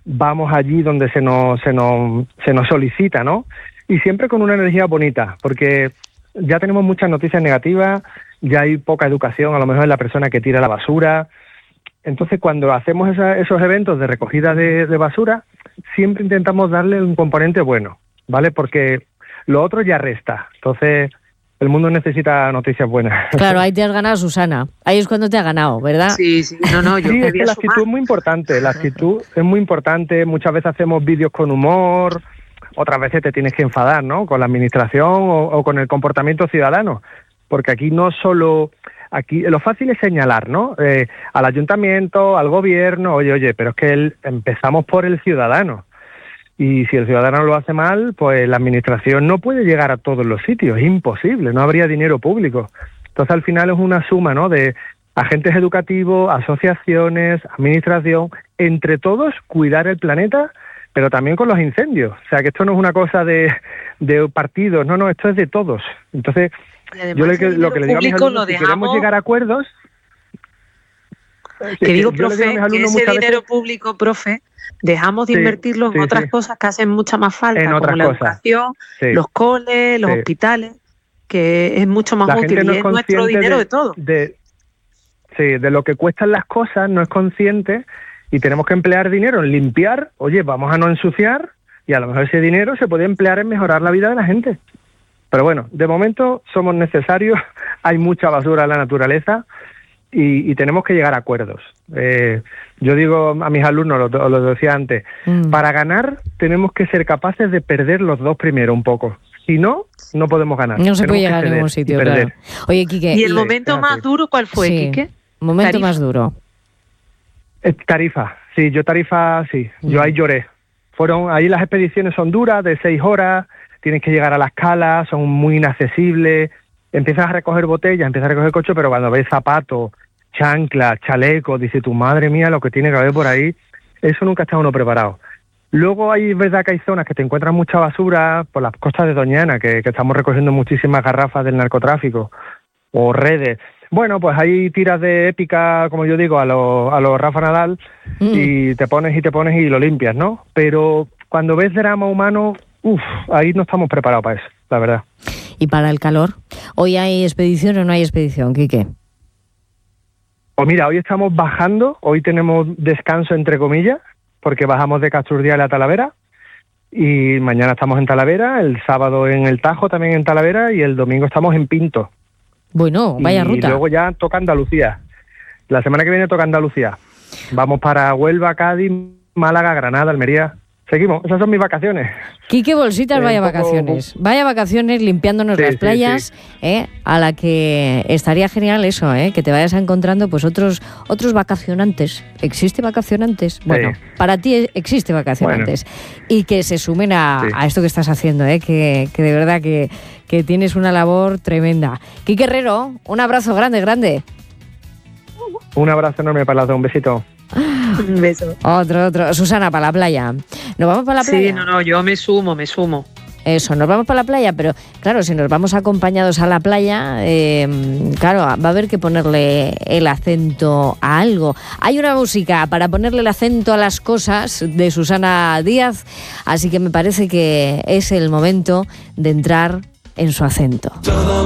vamos allí donde se nos solicita, ¿no? Y siempre con una energía bonita, porque ya tenemos muchas noticias negativas, ya hay poca educación, a lo mejor en la persona que tira la basura. Entonces, cuando hacemos esos eventos de recogida de basura, siempre intentamos darle un componente bueno, ¿vale? Porque lo otro ya resta. Entonces, el mundo necesita noticias buenas. Claro, ahí te has ganado, Susana. Ahí es cuando te ha ganado, ¿verdad? Sí, no, yo sí, es que quería la actitud es muy importante. La actitud es muy importante. Muchas veces hacemos vídeos con humor, otras veces te tienes que enfadar, ¿no? Con la administración o con el comportamiento ciudadano. Porque aquí no solo... Aquí lo fácil es señalar, ¿no? Al ayuntamiento, al gobierno, oye, pero es que empezamos por el ciudadano. Y si el ciudadano lo hace mal, pues la administración no puede llegar a todos los sitios, es imposible, no habría dinero público. Entonces al final es una suma, ¿no?, de agentes educativos, asociaciones, administración, entre todos cuidar el planeta, pero también con los incendios. O sea, que esto no es una cosa de partidos, no, esto es de todos. Entonces, yo lo que le digo a mis alumnos, si queremos llegar a acuerdos... Que digo, profe, que ese dinero público, profe, dejamos de invertirlo en otras cosas que hacen mucha más falta, como la educación, los coles, los hospitales, que es mucho más útil y es nuestro dinero de todo. De lo que cuestan las cosas, no es consciente y tenemos que emplear dinero en limpiar. Oye, vamos a no ensuciar y a lo mejor ese dinero se puede emplear en mejorar la vida de la gente. Pero bueno, de momento somos necesarios, hay mucha basura en la naturaleza y tenemos que llegar a acuerdos. Yo digo a mis alumnos, lo decía antes, para ganar tenemos que ser capaces de perder los dos primero un poco. Si no, no podemos ganar. No se puede llegar a ningún sitio, claro. Oye, Quique... ¿Y el momento más duro cuál fue, Quique? Momento más duro. Tarifa, sí, yo ahí lloré. Ahí las expediciones son duras, de 6 horas, tienes que llegar a las calas, son muy inaccesibles, empiezas a recoger botellas, empiezas a recoger coches, pero cuando ves zapatos, chanclas, chalecos, dices, tu madre mía, lo que tiene que haber por ahí, eso nunca está uno preparado. Luego es verdad que hay zonas que te encuentras mucha basura, por las costas de Doñana, que estamos recogiendo muchísimas garrafas del narcotráfico, o redes. Bueno, pues hay tiras de épica, como yo digo, a los Rafa Nadal, y te pones y lo limpias, ¿no? Pero cuando ves drama humano, ahí no estamos preparados para eso, la verdad. ¿Y para el calor? ¿Hoy hay expedición o no hay expedición, Quique? Pues mira, hoy estamos bajando, hoy tenemos descanso entre comillas, porque bajamos de Casturdial a Talavera, y mañana estamos en Talavera, el sábado en el Tajo, también en Talavera, y el domingo estamos en Pinto. Bueno, vaya ruta. Y luego ya toca Andalucía. La semana que viene toca Andalucía. Vamos para Huelva, Cádiz, Málaga, Granada, Almería. Seguimos, esas son mis vacaciones. Quique Bolsitas, vaya vacaciones. Vaya vacaciones limpiándonos las playas, a la que estaría genial eso, que te vayas encontrando pues otros vacacionantes. ¿Existe vacacionantes? Bueno, para ti existe vacacionantes. Bueno. Y que se sumen a esto que estás haciendo, que de verdad que tienes una labor tremenda. Quique Herrero, un abrazo grande. Un abrazo enorme para las dos, un besito. Un beso. Otro. Susana, para la playa. ¿Nos vamos para la playa? Sí, no, yo me sumo. Eso, nos vamos para la playa, pero claro, si nos vamos acompañados a la playa, claro, va a haber que ponerle el acento a algo. Hay una música para ponerle el acento a las cosas de Susana Díaz, así que me parece que es el momento de entrar en su acento.